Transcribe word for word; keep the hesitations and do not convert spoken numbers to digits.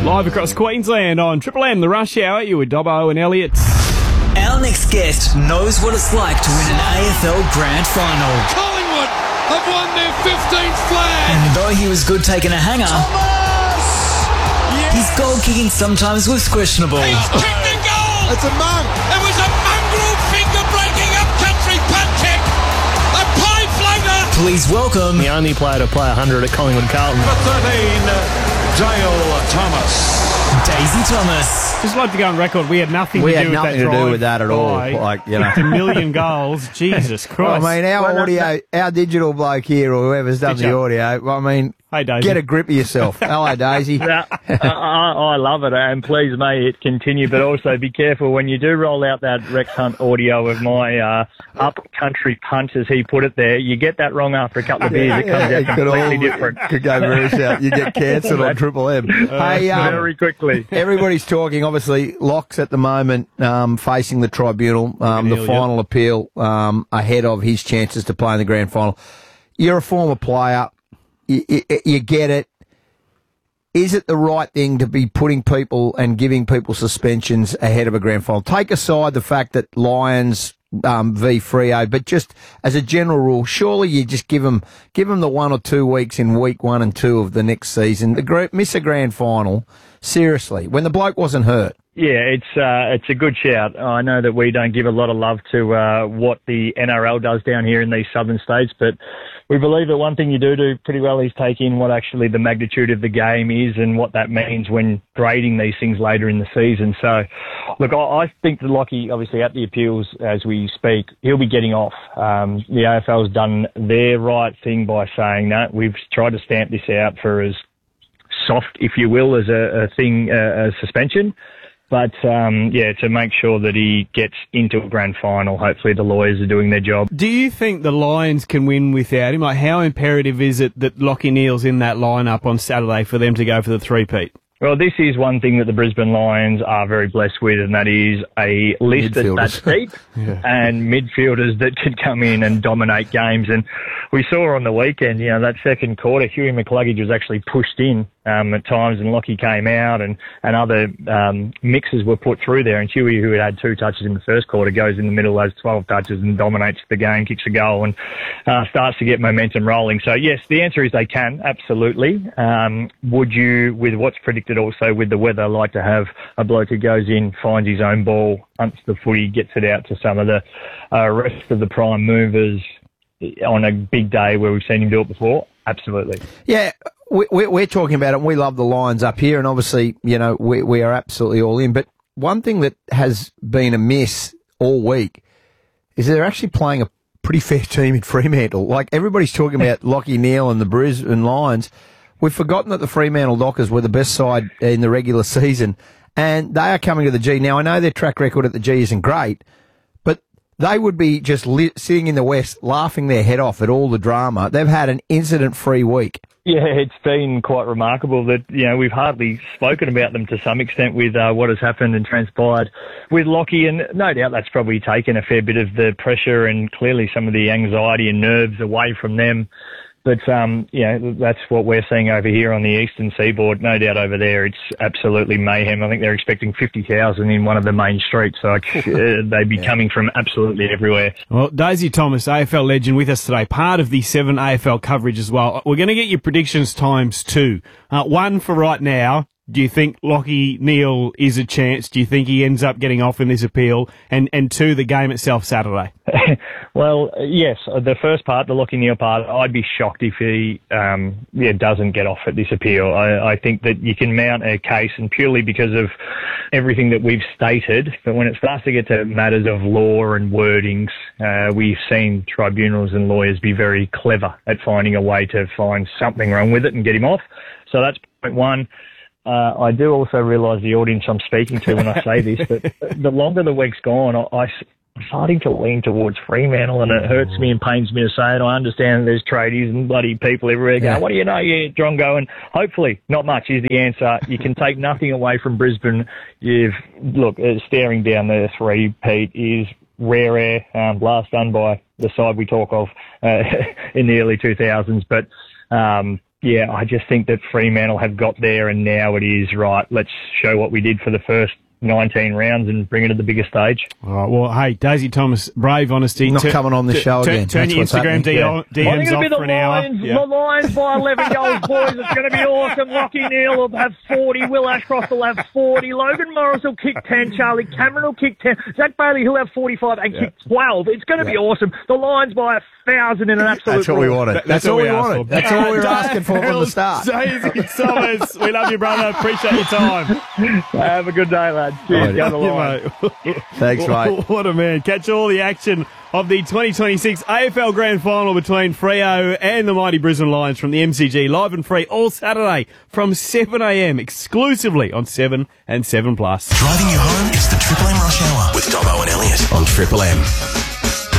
Live across Queensland on Triple M, the Rush Hour, you with Dobbo and Elliott. Our next guest knows what it's like to win an A F L Grand Final. Collingwood have won their fifteenth flag. And though he was good taking a hanger, Thomas! Yes! his goal kicking sometimes was questionable. He's kicked a goal! It's a monk. It was a mongrel finger-breaking up-country punt kick. A pie floater. Please welcome The only player to play one hundred at Collingwood Carlton. For thirteen, Dale Thomas. Daisy Thomas. Just like to go on record, we had nothing We to had do with nothing that to do drive with that at all. by. Like, you know. Kicked a million goals. Jesus Christ. I mean, our audio, our digital bloke here, or whoever's done Did the you? audio, I mean, Hey, Daisy. get a grip of yourself. Hello, Daisy. Yeah, I, I I love it, and please may it continue, but also be careful when you do roll out that Rex Hunt audio of my uh, up-country punt, as he put it there. You get that wrong after a couple of beers, it comes it out could completely all- different. Could go very south. You get cancelled on Triple M. Hey, um, Very quickly. everybody's talking, obviously, Locke's at the moment um, facing the tribunal, um, the Hill, final appeal um, ahead of his chances to play in the grand final. You're a former player. You, you, you get it. Is it the right thing to be putting people and giving people suspensions ahead of a grand final? Take aside the fact that Lions um, v Freo, but just as a general rule, surely you just give them give them the one or two weeks in week one and two of the next season. The gr- miss a grand final, seriously, when the bloke wasn't hurt. Yeah, it's uh, it's a good shout. I know that we don't give a lot of love to uh, what the N R L does down here in these southern states, but we believe that one thing you do do pretty well is take in what actually the magnitude of the game is and what that means when grading these things later in the season. So, look, I, I think that Lockie, obviously at the appeals as we speak, he'll be getting off. Um, the A F L's done their right thing by saying that. We've tried to stamp this out for as soft, if you will, as a, a thing, uh, a suspension. But, um, yeah, to make sure that he gets into a grand final, hopefully the lawyers are doing their job. Do you think the Lions can win without him? Like, how imperative is it that Lockie Neal's in that lineup on Saturday for them to go for the three-peat? Well, this is one thing that the Brisbane Lions are very blessed with, and that is a list Midfielders. that's deep and midfielders that can come in and dominate games. And we saw on the weekend, you know, that second quarter, Huey McCluggage was actually pushed in um, at times, and Lockie came out, and, and other um, mixes were put through there. And Huey, who had had two touches in the first quarter, goes in the middle, has twelve touches and dominates the game, kicks a goal, and uh, starts to get momentum rolling. So, yes, the answer is they can, absolutely. Um, would you, with what's predicted also with the weather, like to have a bloke who goes in, finds his own ball, hunts the footy, gets it out to some of the uh, rest of the prime movers on a big day where we've seen him do it before? Absolutely. Yeah, we, we, we're talking about it, and we love the Lions up here, and obviously, you know, we, we are absolutely all in. But one thing that has been amiss all week is they're actually playing a pretty fair team in Fremantle. Like, everybody's talking about Lockie Neal and the Brisbane Lions. We've forgotten that the Fremantle Dockers were the best side in the regular season, and they are coming to the G. Now, I know their track record at the G isn't great, but they would be just li- sitting in the West laughing their head off at all the drama. They've had an incident-free week. Yeah, it's been quite remarkable that, you know, we've hardly spoken about them to some extent with uh, what has happened and transpired with Lockie, and no doubt that's probably taken a fair bit of the pressure and clearly some of the anxiety and nerves away from them. But, um, you know, that's what we're seeing over here on the eastern seaboard. No doubt over there it's absolutely mayhem. I think they're expecting fifty thousand in one of the main streets. So uh, they'd be coming from absolutely everywhere. Well, Daisy Thomas, A F L legend, with us today, part of the seven A F L coverage as well. We're going to get your predictions times two. Uh, one for right now. Do you think Lockie Neal is a chance? Do you think he ends up getting off in this appeal? And, and two, the game itself Saturday. Well, yes, the first part, the Lockie Neal part, I'd be shocked if he um, yeah, doesn't get off at this appeal. I, I think that you can mount a case, and purely because of everything that we've stated, but when it starts to get to matters of law and wordings, uh, we've seen tribunals and lawyers be very clever at finding a way to find something wrong with it and get him off. So that's point one. Uh, I do also realise the audience I'm speaking to when I say this, but the longer the week's gone, I, I, I'm starting to lean towards Fremantle, and it hurts me and pains me to say it. I understand that there's tradies and bloody people everywhere going, yeah. What do you know? Yeah, Drongo, and hopefully not much is the answer. You can take nothing away from Brisbane. You've, look, uh, staring down the three, Pete, is rare air, um, last done by the side we talk of uh, in the early two thousands, but um, Yeah, I just think that Fremantle have got there, and now it is, right, let's show what we did for the first nineteen rounds and bring it to the bigger stage. All right, well, hey, Daisy Thomas, brave honesty. Not Tur- coming on the tur- show tur- again. Turn That's your what's Instagram D- happening. D Ms I think it'll off be the for an hour. Lions, Yeah. the Lions by eleven goals, boys. It's going to be awesome. Lockie Neal will have forty. Will Ashcroft will have forty. Logan Morris will kick ten. Charlie Cameron will kick ten. Zach Bailey will have forty-five and kick twelve. It's going to be awesome. The Lions by a thousand in an absolute That's what we roar. wanted. That- That's, that's all what we we asked wanted. for. That's all we were asking for from the start. Daisy Thomas, we love you, brother. Appreciate your time. Have a good day, lads. Cheers. Go the Yeah, Lions. mate. Thanks, mate. What a man. Catch all the action of the twenty twenty-six A F L Grand Final between Freo and the mighty Brisbane Lions from the M C G, live and free all Saturday from seven a m exclusively on seven and seven plus. Driving you home is the Triple M Rush Hour with Dobbo and Elliot on Triple M.